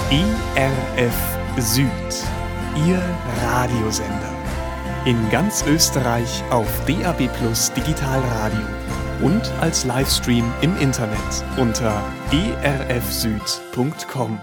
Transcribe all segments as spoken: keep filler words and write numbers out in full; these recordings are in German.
E R F Süd, Ihr Radiosender. In ganz Österreich auf D A B Plus Digitalradio und als Livestream im Internet unter e r f süd punkt com.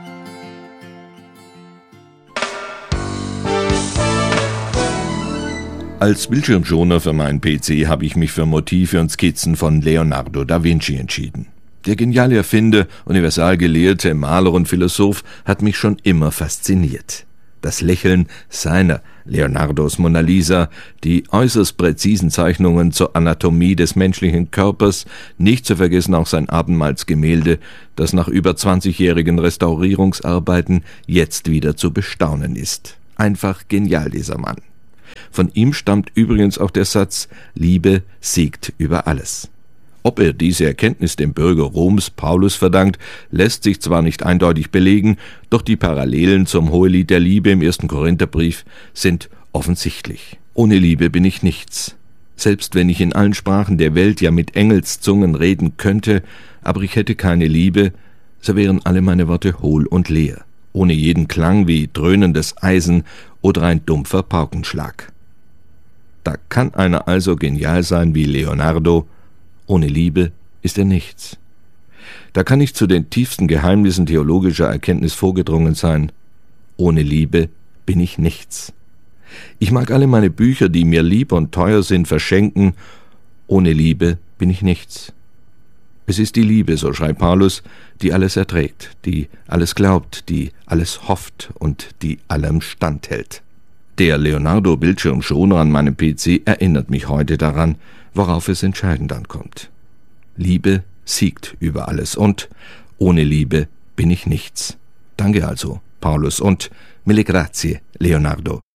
Als Bildschirmschoner für meinen P C habe ich mich für Motive und Skizzen von Leonardo da Vinci entschieden. Der geniale Erfinder, Universalgelehrte, Maler und Philosoph hat mich schon immer fasziniert. Das Lächeln seiner, Leonardos Mona Lisa, die äußerst präzisen Zeichnungen zur Anatomie des menschlichen Körpers, nicht zu vergessen auch sein Abendmahlsgemälde, das nach über zwanzigjährigen Restaurierungsarbeiten jetzt wieder zu bestaunen ist. Einfach genial, dieser Mann. Von ihm stammt übrigens auch der Satz, Liebe siegt über alles. Ob er diese Erkenntnis dem Bürger Roms Paulus verdankt, lässt sich zwar nicht eindeutig belegen, doch die Parallelen zum Hohelied der Liebe im ersten Korintherbrief sind offensichtlich. Ohne Liebe bin ich nichts. Selbst wenn ich in allen Sprachen der Welt ja mit Engelszungen reden könnte, aber ich hätte keine Liebe, so wären alle meine Worte hohl und leer, ohne jeden Klang wie dröhnendes Eisen oder ein dumpfer Paukenschlag. Da kann einer also genial sein wie Leonardo, ohne Liebe ist er nichts. Da kann ich zu den tiefsten Geheimnissen theologischer Erkenntnis vorgedrungen sein. Ohne Liebe bin ich nichts. Ich mag alle meine Bücher, die mir lieb und teuer sind, verschenken. Ohne Liebe bin ich nichts. Es ist die Liebe, so schreibt Paulus, die alles erträgt, die alles glaubt, die alles hofft und die allem standhält. Der Leonardo-Bildschirmschoner an meinem P C erinnert mich heute daran, worauf es entscheidend ankommt. Liebe siegt über alles und ohne Liebe bin ich nichts. Danke also, Paulus, und mille grazie, Leonardo.